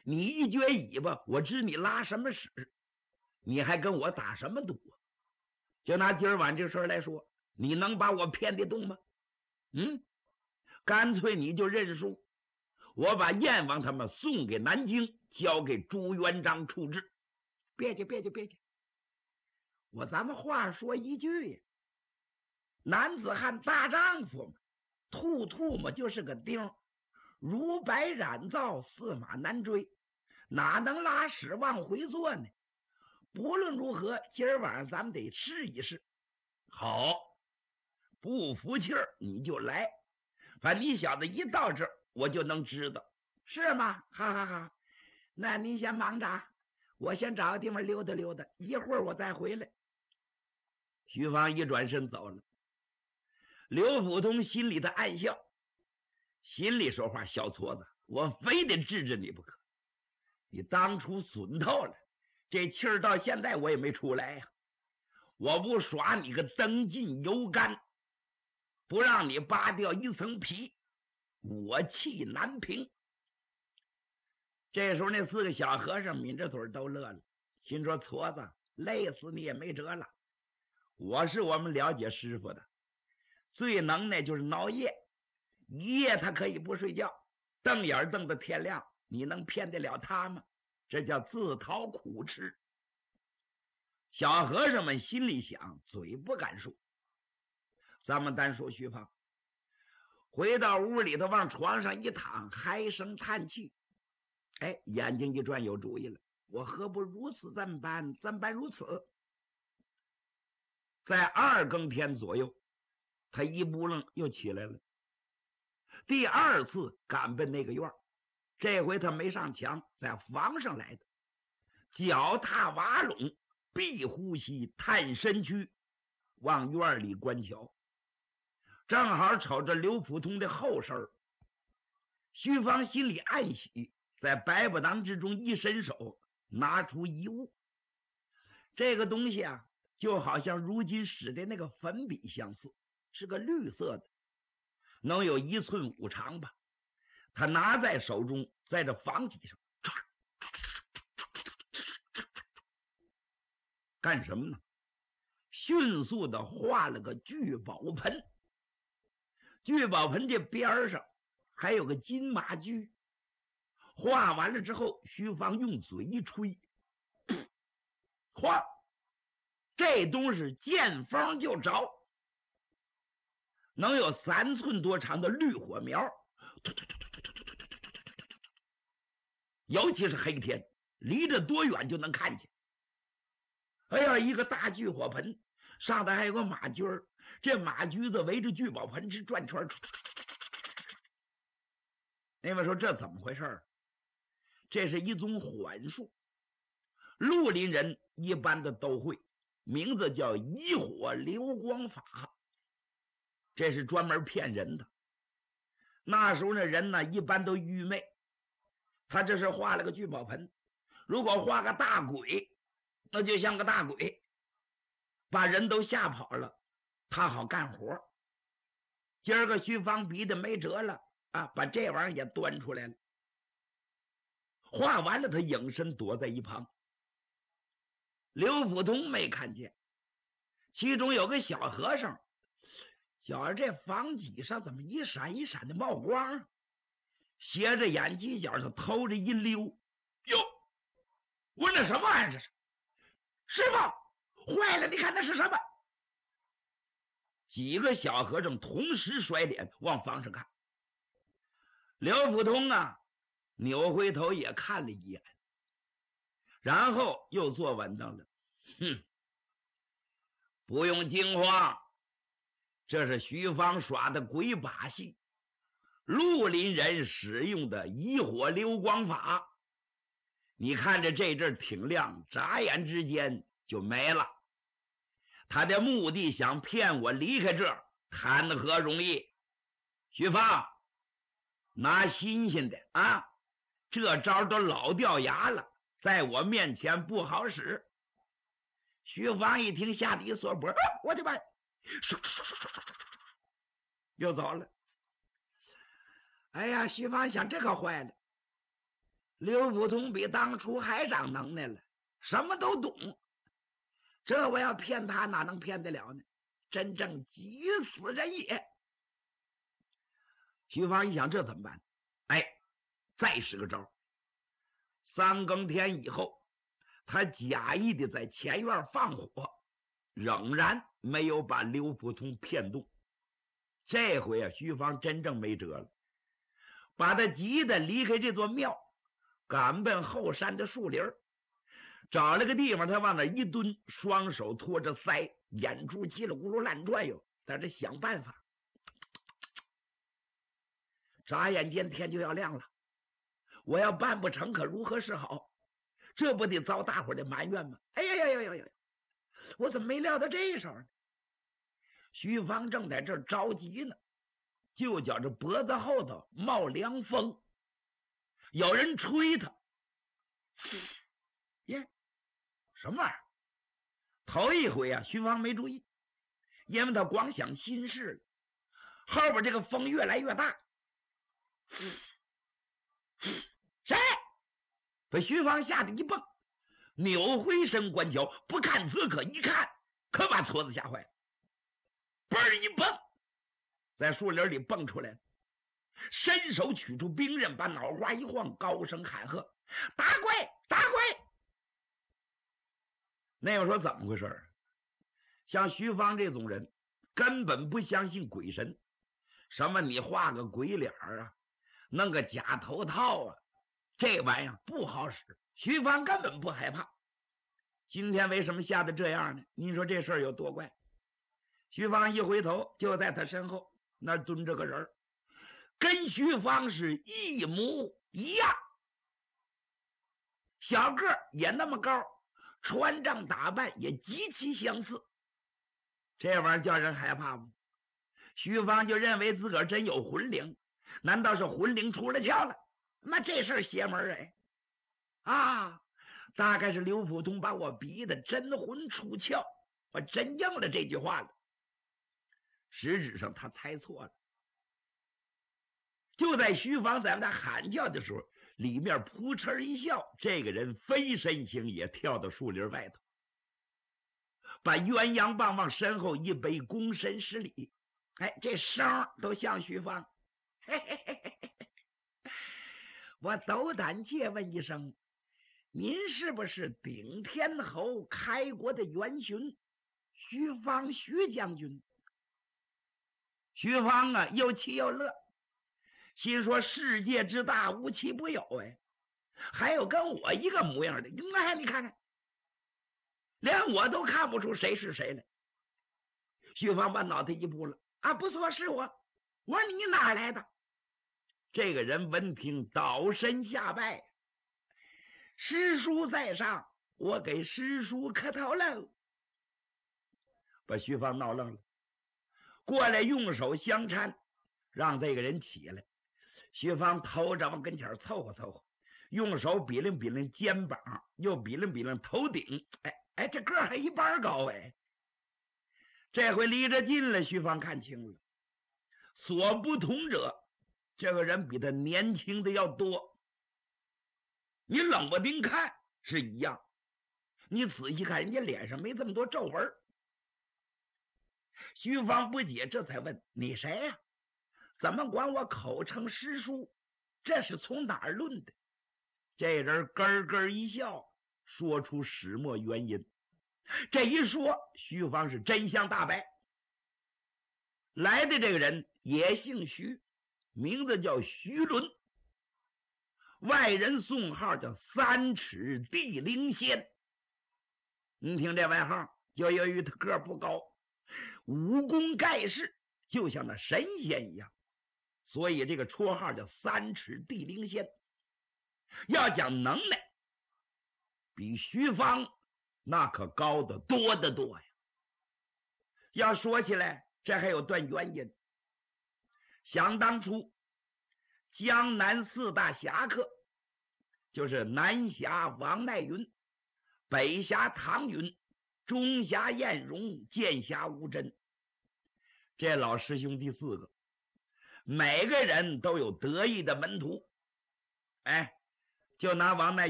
你一撅尾巴，我知你拉什么屎，你还跟我打什么赌啊？就拿今儿晚这事儿来说，你能把我骗得动吗？干脆你就认输，我把燕王他们送给南京，交给朱元璋处置。别介，咱们话说一句呀，男子汉大丈夫嘛，兔嘛就是个钉，如白染皂，驷马难追，哪能拉屎往回坐呢？不论如何，今儿晚上咱们得试一试。好，不服气儿你就来，反正你小子一到这儿，我就能知道，是吗？哈哈哈！那你先忙着，我先找个地方溜达溜达，一会儿我再回来。徐芳一转身走了。刘福通心里的暗笑，心里说话：小矬子，我非得治治你不可。你当初损透了，这气儿到现在我也没出来呀。我不耍你个灯尽油干，不让你扒掉一层皮，我气难平。这时候那4个小和尚抿着嘴都乐了，心说：矬子，累死你也没辙了。我是我们了解师傅的，最能耐就是熬夜，一夜他可以不睡觉，瞪眼瞪到天亮，你能骗得了他吗？这叫自讨苦吃。小和尚们心里想，嘴不敢说。咱们单说徐芳，回到屋里头，往床上一躺，唉声叹气。眼睛一转，有主意了，我何不如此这般如此？在2更天左右，他一扑棱又起来了，第2次赶奔那个院，这回他没上墙，在房上来的，脚踏瓦垄，闭呼吸，探身躯，往院里观瞧，正好瞅着刘福通的后身。徐芳心里暗喜，在白不当之中一伸手，拿出一物，这个东西啊，就好像如今使的那个粉笔相似，是个绿色的，能有1寸5长吧。他拿在手中，在这房脊上干什么呢？迅速的画了个聚宝盆，聚宝盆这边上还有个金马驹。画完了之后，徐芳用嘴一吹，哗，这东西见风就着，能有3寸多长的绿火苗，尤其是黑天，离着多远就能看见。一个大聚火盆，上头还有个马驹儿，这马驹子围着聚宝盆是转圈。那位说这怎么回事？这是一种缓术，绿林人一般的都会，名字叫以火流光法，这是专门骗人的。那时候那人呢，一般都愚昧，他这是画了个聚宝盆，如果画个大鬼，那就像个大鬼，把人都吓跑了，他好干活。今儿个徐芳逼得没辙了啊，把这玩意儿也端出来了。画完了，他隐身躲在一旁。刘福通没看见，其中有个小和尚，觉着这房脊上怎么一闪一闪的冒光，斜着眼犄角上偷着一溜，哟，我那什么玩意儿？这是师傅，坏了，你看那是什么？几个小和尚同时甩脸往房上看。刘福通啊，扭回头也看了一眼，然后又坐稳当了。不用惊慌，这是徐芳耍的鬼把戏，绿林人使用的以火流光法。你看着这阵挺亮，眨眼之间就没了。他的目的想骗我离开这儿，谈何容易？徐芳，拿新鲜的啊！这招都老掉牙了，在我面前不好使。徐芳一听，吓得一缩脖，我的妈！又走了。哎呀，徐芳想，这可坏了。 刘福通比当初还长能耐了，什么都懂。这我要骗他，哪能骗得了呢？真正急死人也。徐芳一想，这怎么办？哎，再使个招。三更天以后，他假意的在前院放火，仍然没有把刘福通骗动。这回啊，徐芳真正没辙了，把他急得离开这座庙，赶奔后山的树林，找了个地方，他往那一蹲，双手托着腮，眼珠叽里咕噜乱转悠，在这想办法。眨眼间天就要亮了，我要办不成，可如何是好？这不得遭大伙的埋怨吗？哎呀呀呀呀呀！我怎么没料到这手呢？徐芳正在这儿着急呢，就觉着脖子后头冒凉风，有人吹他。耶，什么玩意儿？头一回啊，徐芳没注意，因为他光想心事了。后边这个风越来越大。谁？把徐芳吓得一蹦，扭回身观瞧，不看则可，一看可把矬子吓坏了。嘣一蹦，在树林里蹦出来了，伸手取出兵刃，把脑瓜一晃，高声喊喝：“打鬼！打鬼！”那个说怎么回事？像徐芳这种人根本不相信鬼神，什么你画个鬼脸啊，弄个假头套啊，这玩意儿不好使。徐芳根本不害怕。今天为什么吓得这样呢？你说这事儿有多怪？徐芳一回头，就在他身后那蹲着个人，跟徐芳是一模一样，小个也那么高，穿着打扮也极其相似。这玩意儿叫人害怕吗？徐芳就认为自个儿真有魂灵，难道是魂灵出了窍了？那这事儿邪门哎！啊，大概是刘福通把我逼得真魂出窍，我真应了这句话了。实质上他猜错了。就在徐芳在那喊叫的时候，里面扑哧一笑，这个人飞身行也跳到树林外头，把鸳鸯棒往身后一背，躬身施礼。哎，这声都像徐芳。嘿嘿嘿嘿嘿，我斗胆借问一声，您是不是顶天侯开国的元勋徐芳徐将军？徐芳啊，又气又乐，心说世界之大，无奇不有哎，还有跟我一个模样的，你看看，连我都看不出谁是谁来。徐芳把脑袋一扑了，啊，不错，是我。我说你哪来的？这个人闻听倒身下拜，师叔在上，我给师叔磕头喽。把徐芳闹愣了，过来用手相搀，让这个人起来。徐芳头着往跟前凑合凑合，用手比量比量肩膀，又比量比量头顶，哎，这个还一般高哎。这回离着近了，徐芳看清了，所不同者，这个人比他年轻的要多。你冷不丁看是一样，你仔细看人家脸上没这么多皱纹。徐芳不解，这才问：“你谁呀？怎么管我口称师叔？这是从哪儿论的？”这人咯咯一笑，说出始末原因。这一说，徐芳是真相大白。来的这个人也姓徐，名字叫徐伦，外人送号叫三尺地灵仙。你听这外号，就由于他个不高，武功盖世，就像那神仙一样，所以这个绰号叫三尺地灵仙。要讲能耐，比徐芳那可高得多得多呀。要说起来，这还有段原因。想当初江南四大侠客，就是南侠王乃云，北侠唐云，中侠晏荣，剑侠吴真，这老师兄弟四个，每个人都有得意的门徒。哎， 就拿往那